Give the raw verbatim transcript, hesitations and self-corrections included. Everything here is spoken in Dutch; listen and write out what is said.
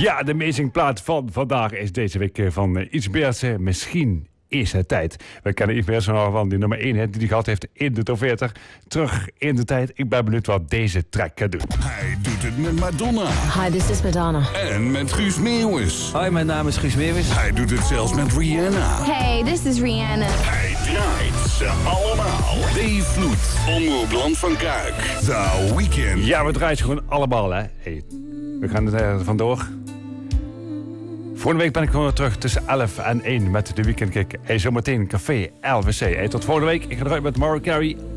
Ja, de amazing plaat van vandaag is deze week van uh, Iets Beertsen. Misschien is het tijd. We kennen Iets Beertsen al van die nummer één hit die hij gehad heeft in de top veertig. Terug in de tijd. Ik ben benieuwd wat deze track gaat doen. Hij doet het met Madonna. Hi, this is Madonna. En met Guus Meeuwis. Hoi, mijn naam is Guus Meeuwis. Hij doet het zelfs met Rihanna. Hey, this is Rihanna. Hij draait ze allemaal. Dave Vloed. Omroep Land van Kuik. The Weeknd. Ja, we draaien ze gewoon allemaal, hè. Hey, we gaan er vandoor. Volgende week ben ik gewoon weer terug tussen elf en één met de Weekend Kick. Hey, zometeen Café L V C. Hey, tot volgende week. Ik ga eruit met Mariah Carey.